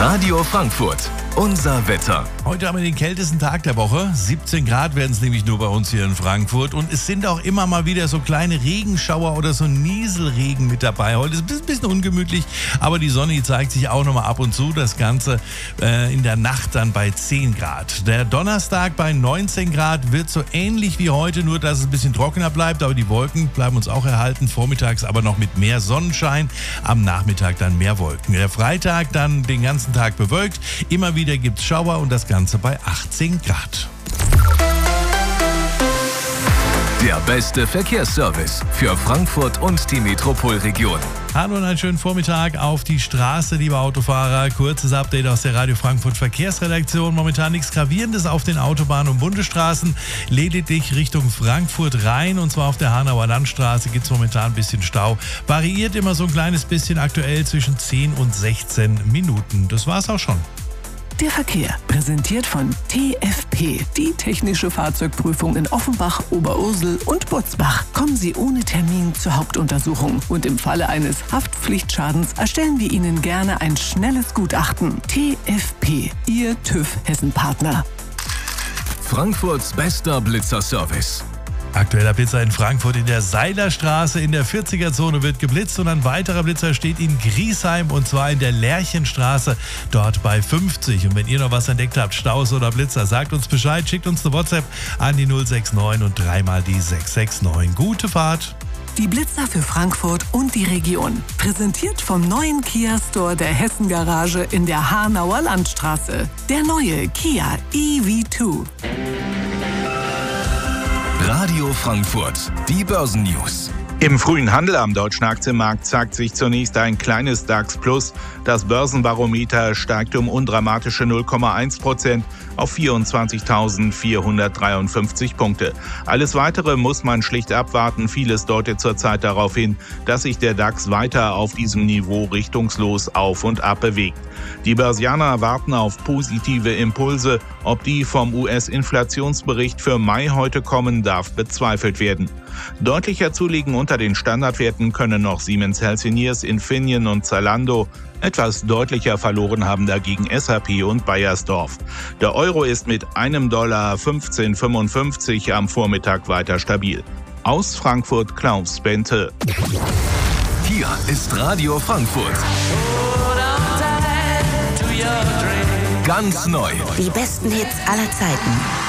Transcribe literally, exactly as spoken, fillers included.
Radio Frankfurt, unser Wetter. Heute haben wir den kältesten Tag der Woche. siebzehn Grad werden es nämlich nur bei uns hier in Frankfurt. Und es sind auch immer mal wieder so kleine Regenschauer oder so Nieselregen mit dabei. Heute ist es ein bisschen ungemütlich, aber die Sonne die zeigt sich auch noch mal ab und zu. Das Ganze äh, in der Nacht dann bei zehn Grad. Der Donnerstag bei neunzehn Grad wird so ähnlich wie heute, nur dass es ein bisschen trockener bleibt. Aber die Wolken bleiben uns auch erhalten. Vormittags aber noch mit mehr Sonnenschein. Am Nachmittag dann mehr Wolken. Der Freitag dann den ganzen Tag bewölkt. Immer wieder gibt es Schauer und das Ganze bei achtzehn Grad. Der beste Verkehrsservice für Frankfurt und die Metropolregion. Hallo und einen schönen Vormittag auf die Straße, liebe Autofahrer. Kurzes Update aus der Radio Frankfurt Verkehrsredaktion. Momentan nichts Gravierendes auf den Autobahnen und Bundesstraßen. Lediglich Richtung Frankfurt rein, und zwar auf der Hanauer Landstraße gibt es momentan ein bisschen Stau. Variiert immer so ein kleines bisschen, aktuell zwischen zehn und sechzehn Minuten. Das war's auch schon. Der Verkehr, präsentiert von T F P, die technische Fahrzeugprüfung in Offenbach, Oberursel und Butzbach. Kommen Sie ohne Termin zur Hauptuntersuchung und im Falle eines Haftpflichtschadens erstellen wir Ihnen gerne ein schnelles Gutachten. T F P, Ihr TÜV Hessen-Partner. Frankfurts bester Blitzerservice. Aktueller Blitzer in Frankfurt in der Seilerstraße in der vierziger-Zone wird geblitzt und ein weiterer Blitzer steht in Griesheim, und zwar in der Lerchenstraße, dort bei fünfzig. Und wenn ihr noch was entdeckt habt, Staus oder Blitzer, sagt uns Bescheid, schickt uns eine WhatsApp an die null sechs neun und dreimal die sechs sechs neun. Gute Fahrt! Die Blitzer für Frankfurt und die Region. Präsentiert vom neuen Kia Store der Hessen Garage in der Hanauer Landstraße. Der neue Kia E V zwei. Radio Frankfurt, die Börsennews. Im frühen Handel am deutschen Aktienmarkt zeigt sich zunächst ein kleines DAX Plus. Das Börsenbarometer steigt um undramatische null Komma eins Prozent auf vierundzwanzigtausendvierhundertdreiundfünfzig Punkte. Alles Weitere muss man schlicht abwarten. Vieles deutet zurzeit darauf hin, dass sich der DAX weiter auf diesem Niveau richtungslos auf und ab bewegt. Die Börsianer warten auf positive Impulse. Ob die vom U S-Inflationsbericht für Mai heute kommen, darf bezweifelt werden. Deutlicher zulegen unter den Standardwerten können noch Siemens Healthineers, Infineon und Zalando. Etwas deutlicher verloren haben dagegen S A P und Baiersdorf. Der Euro ist mit einem Dollar fünfzehn Komma fünfundfünfzig am Vormittag weiter stabil. Aus Frankfurt Klaus Bente. Hier ist Radio Frankfurt. Ganz neu. Die besten Hits aller Zeiten.